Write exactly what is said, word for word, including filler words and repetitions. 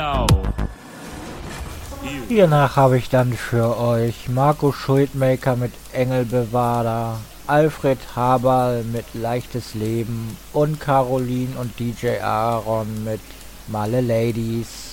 Hiernach habe ich dann für euch Marco Schuldmaker mit Engelbewahrer, Alfred Haberl mit Leichtes Leben und Caroline und D J Aaron mit Malle Ladies.